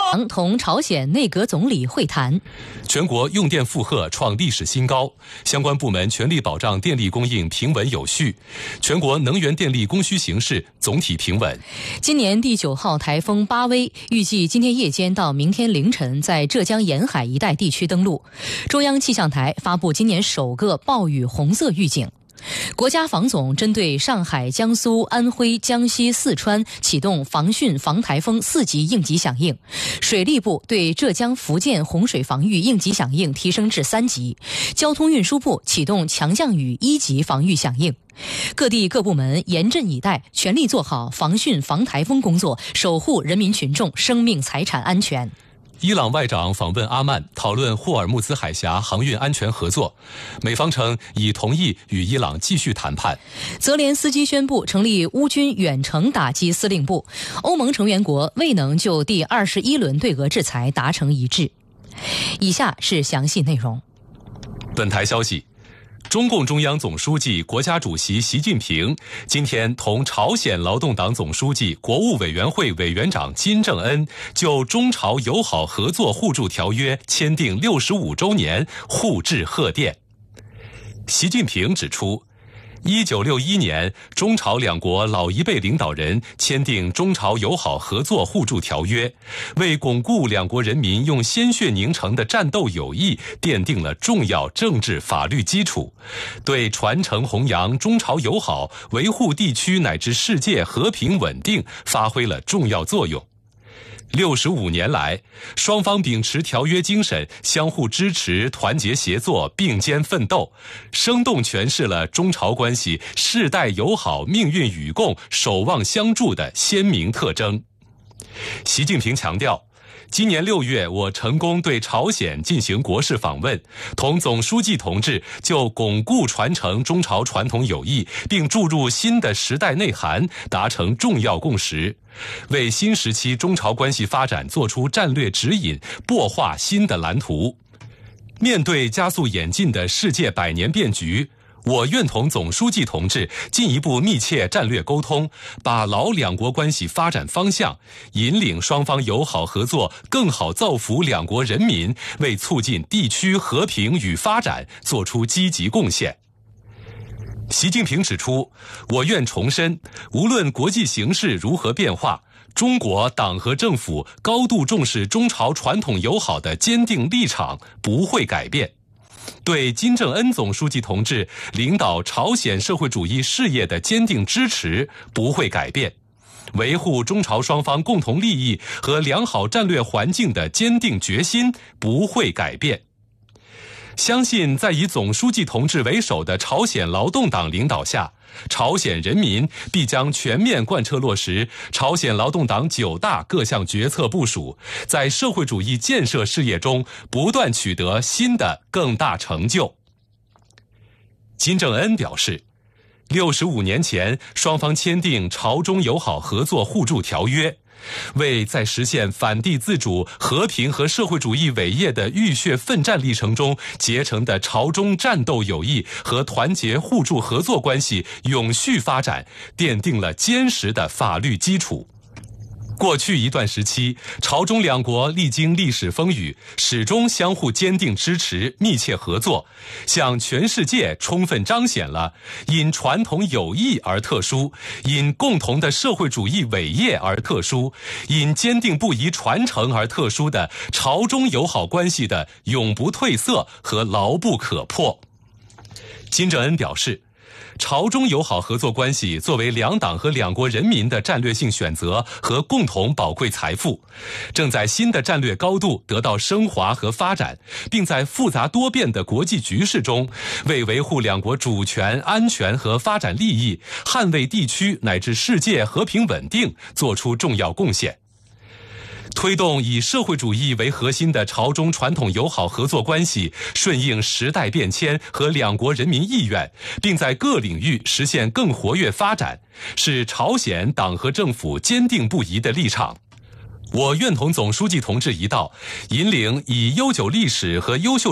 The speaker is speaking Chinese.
同朝鲜内阁总理会谈。 全国用电负荷创历史新高，相关部门全力保障电力供应平稳有序。全国能源电力供需形势总体平稳。 今年第9号台风巴威预计今天夜间到明天凌晨在浙江沿海一带地区登陆。中央气象台发布今年首个暴雨红色预警。国家防总针对上海、江苏、安徽、江西、四川启动防汛防台风4级应急响应，水利部对浙江、福建洪水防御应急响应提升至3级，交通运输部启动强降雨1级防御响应。各地各部门严阵以待，全力做好防汛防台风工作，守护人民群众生命财产安全。 伊朗外长访问阿曼，讨论霍尔木兹海峡航运安全合作，美方称已同意与伊朗继续谈判。 泽连斯基宣布成立乌军远程打击司令部，欧盟成员国未能就第21轮对俄制裁达成一致。以下是详细内容。 本台消息，中共中央总书记、国家主席习近平今天同朝鲜劳动党总书记、国务委员会委员长金正恩就中朝友好合作互助条约签订65周年互致贺电。习近平指出，1961年，中朝两国老一辈领导人签订中朝友好合作互助条约，为巩固两国人民用鲜血凝成的战斗友谊奠定了重要政治法律基础，对传承弘扬中朝友好、维护地区乃至世界和平稳定发挥了重要作用。65年来，双方秉持条约精神，相互支持、团结协作、并肩奋斗，生动诠释了中朝关系世代友好、命运与共、守望相助的鲜明特征。习近平强调，今年6月，我成功对朝鲜进行国事访问，同总书记同志就巩固传承中朝传统友谊，并注入新的时代内涵，达成重要共识，为新时期中朝关系发展作出战略指引，擘画新的蓝图。面对加速演进的世界百年变局，我愿同总书记同志进一步密切战略沟通，把牢两国关系发展方向，引领双方友好合作更好造福两国人民，为促进地区和平与发展做出积极贡献。习近平指出，我愿重申，无论国际形势如何变化，中国党和政府高度重视中朝传统友好的坚定立场不会改变。对金正恩总书记同志领导朝鲜社会主义事业的坚定支持不会改变，维护中朝双方共同利益和良好战略环境的坚定决心不会改变。相信在以总书记同志为首的朝鲜劳动党领导下，朝鲜人民必将全面贯彻落实朝鲜劳动党9大各项决策部署，在社会主义建设事业中不断取得新的更大成就。金正恩表示，65年前双方签订朝中友好合作互助条约，为在实现反帝自主、和平和社会主义伟业的浴血奋战历程中结成的朝中战斗友谊和团结互助合作关系永续发展奠定了坚实的法律基础。过去一段时期，朝中两国历经历史风雨，始终相互坚定支持、密切合作，向全世界充分彰显了因传统友谊而特殊，因共同的社会主义伟业而特殊，因坚定不移传承而特殊的朝中友好关系的永不褪色和牢不可破。金正恩表示，朝中友好合作关系作为两党和两国人民的战略性选择和共同宝贵财富，正在新的战略高度得到升华和发展，并在复杂多变的国际局势中，为维护两国主权、安全和发展利益，捍卫地区乃至世界和平稳定做出重要贡献。推动以社会主义为核心的朝中传统友好合作关系顺应时代变迁和两国人民意愿，并在各领域实现更活跃发展，是朝鲜党和政府坚定不移的立场。我愿同总书记同志一道，引领以悠久历史和优秀